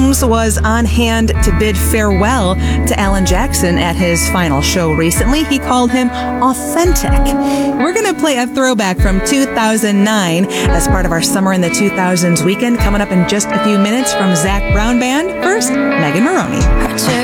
Combs was on hand to bid farewell to Alan Jackson at his final show recently. He called him authentic. We're going to play a throwback from 2009 as part of our Summer in the 2000s weekend coming up in just a few minutes from Zac Brown Band. First, Megan Maroney.